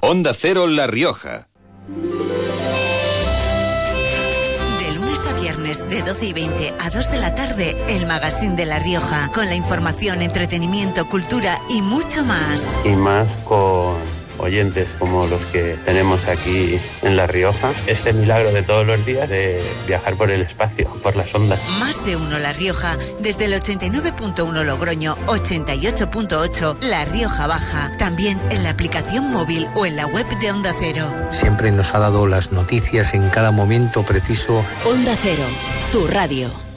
Onda Cero La Rioja. De lunes a viernes de 12:20 a 2 de la tarde, el Magazín de La Rioja, con la información, entretenimiento, cultura y mucho más. Y más con oyentes como los que tenemos aquí en La Rioja. Este milagro de todos los días de viajar por el espacio, por las ondas. Más de uno La Rioja, desde el 89.1 Logroño, 88.8 La Rioja Baja. También en la aplicación móvil o en la web de Onda Cero. Siempre nos ha dado las noticias en cada momento preciso. Onda Cero, tu radio.